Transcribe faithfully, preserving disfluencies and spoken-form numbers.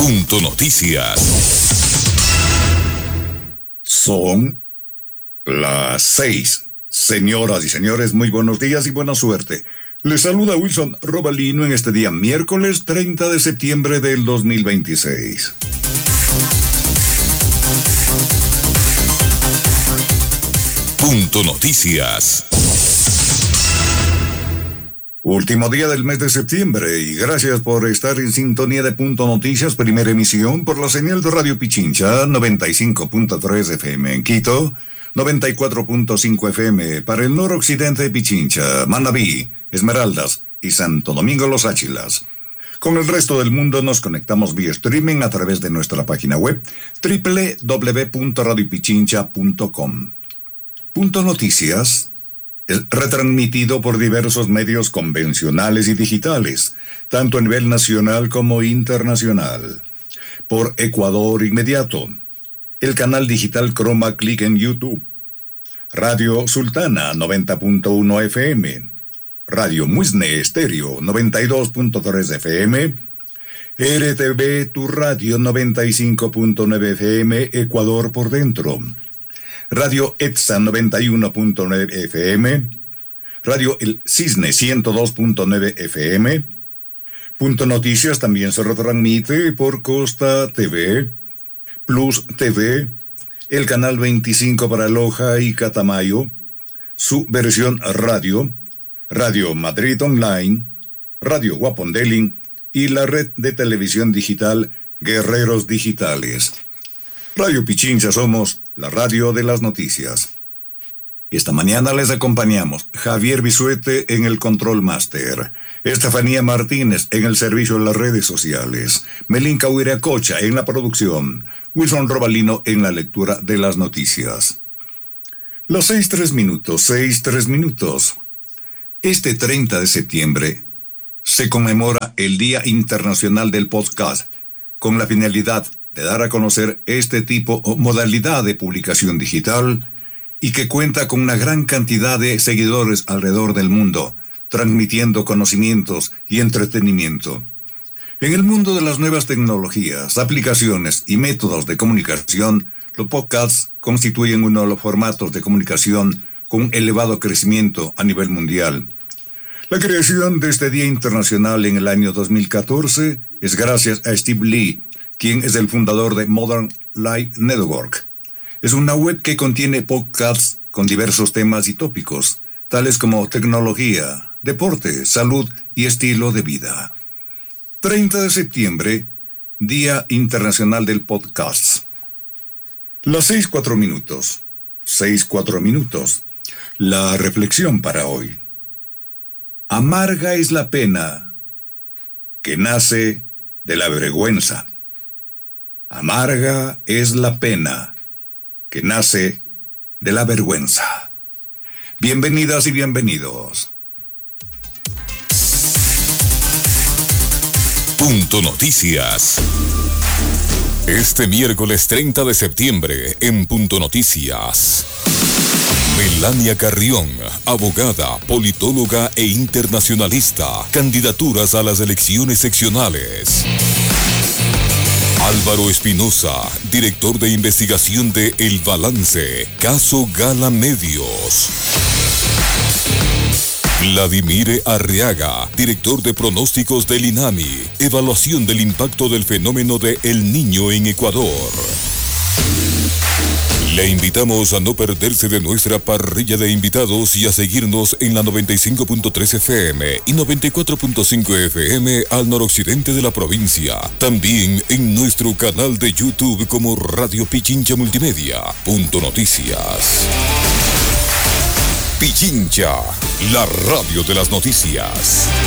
Punto Noticias. Son las seis. Señoras y señores, muy buenos días y buena suerte. Les saluda Wilson Robalino en este día miércoles treinta de septiembre del dos mil veintiséis. Punto Noticias. Último día del mes de septiembre y gracias por estar en sintonía de Punto Noticias, primera emisión por la señal de Radio Pichincha, noventa y cinco punto tres F M en Quito, noventa y cuatro punto cinco F M para el noroccidente de Pichincha, Manabí, Esmeraldas y Santo Domingo Los Áchilas. Con el resto del mundo nos conectamos vía streaming a través de nuestra página web doble u doble u doble u punto radio pichincha punto com. Punto Noticias es retransmitido por diversos medios convencionales y digitales, tanto a nivel nacional como internacional. Por Ecuador Inmediato, el canal digital Chroma Click en YouTube, Radio Sultana noventa punto uno F M, Radio Muisne Estéreo noventa y dos punto tres F M, R T V Tu Radio noventa y cinco punto nueve F M Ecuador por dentro, Radio ETSA noventa y uno punto nueve F M, Radio El Cisne ciento dos punto nueve F M. Punto Noticias también se retransmite por Costa T V, Plus T V, el canal veinticinco para Loja y Catamayo, su versión radio, Radio Madrid Online, Radio Guapondelin y la red de televisión digital Guerreros Digitales. Radio Pichincha somos la radio de las noticias. Esta mañana les acompañamos Javier Bisuete en el Control Master, Estefanía Martínez en el servicio de las redes sociales, Melinka Huiracocha en la producción, Wilson Robalino en la lectura de las noticias. Las seis tres minutos, seis tres minutos. Este treinta de septiembre se conmemora el Día Internacional del Podcast, con la finalidad de dar a conocer este tipo o modalidad de publicación digital y que cuenta con una gran cantidad de seguidores alrededor del mundo, transmitiendo conocimientos y entretenimiento. En el mundo de las nuevas tecnologías, aplicaciones y métodos de comunicación, los podcasts constituyen uno de los formatos de comunicación con un elevado crecimiento a nivel mundial. La creación de este Día Internacional en el año dos mil catorce es gracias a Steve Lee, quien es el fundador de Modern Life Network. Es una web que contiene podcasts con diversos temas y tópicos, tales como tecnología, deporte, salud y estilo de vida. treinta de septiembre, Día Internacional del Podcast. Las seis cuatro minutos. seis cuatro minutos. La reflexión para hoy. Amarga es la pena que nace de la vergüenza. Amarga es la pena que nace de la vergüenza. Bienvenidas y bienvenidos. Punto Noticias. Este miércoles treinta de septiembre en Punto Noticias. Melania Carrión, abogada, politóloga e internacionalista, candidaturas a las elecciones seccionales. Álvaro Espinosa, director de investigación de El Balance, caso Gala Medios. Vladimir Arriaga, director de pronósticos del INAMI, evaluación del impacto del fenómeno de El Niño en Ecuador. Le invitamos a no perderse de nuestra parrilla de invitados y a seguirnos en la noventa y cinco punto tres F M y noventa y cuatro punto cinco F M al noroccidente de la provincia. También en nuestro canal de YouTube como Radio Pichincha Multimedia. Punto Noticias. Pichincha, la radio de las noticias.